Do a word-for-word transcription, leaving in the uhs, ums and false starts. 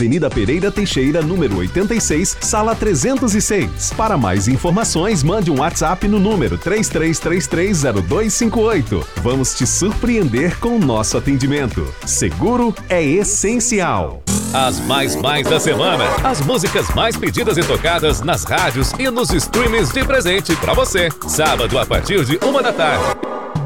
Avenida Pereira Teixeira, número oitenta e seis, sala trezentos e seis. Para mais informações, mande um WhatsApp no número três três três três zero dois cinco oito. Vamos te surpreender com o nosso atendimento. Seguro é essencial. As mais mais da semana. As músicas mais pedidas e tocadas nas rádios e nos streamings de presente pra você. Sábado a partir de uma da tarde.